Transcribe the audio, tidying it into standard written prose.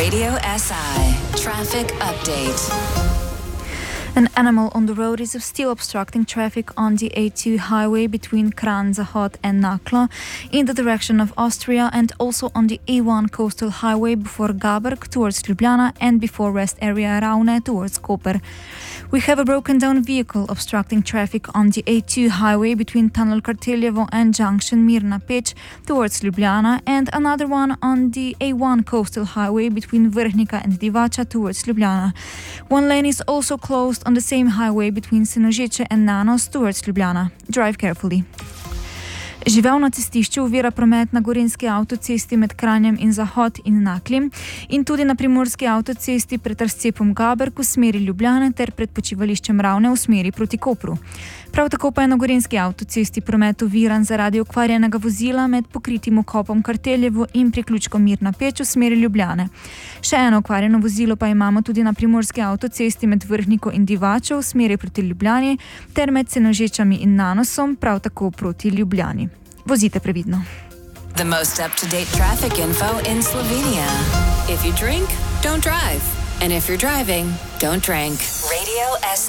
Radio SI Traffic Update. An animal on the road is still obstructing traffic on the A2 highway between Kranz-Zahod and Naklo in the direction of Austria, and also on the A1 coastal highway before Gaberg towards Ljubljana and before rest area Ravne towards Koper. We have a broken down vehicle obstructing traffic on the A2 highway between Tunnel Karteljevo and junction Mirna Peć towards Ljubljana, and another one on the A1 coastal highway between Vrhnika and Divača towards Ljubljana. One lane is also closed on the same highway between Senožeče and Nanos towards Ljubljana. Drive carefully. Živel na cestišču ovira promet na gorenjski avtocesti med Kranjem in Zahod in Naklim in tudi na primorski avtocesti pred razcepom Gaberg v smeri Ljubljane ter pred počivališčem Ravne v smeri proti Kopru. Prav tako pa je na gorenjski avtocesti promet oviran zaradi okvarjenega vozila med pokritim vkopom Karteljevo in priključkom Mirna Peć v smeri Ljubljane. Še eno okvarjeno vozilo pa imamo tudi na primorski avtocesti med Vrhniko in Divačo v smeri proti Ljubljani ter med Senožečami in Nanosom prav tako proti Ljubljani. Vozite previdno. The most up-to-date traffic info in Slovenia. If you drink, don't drive. And if you're driving, don't drink. Radio SI.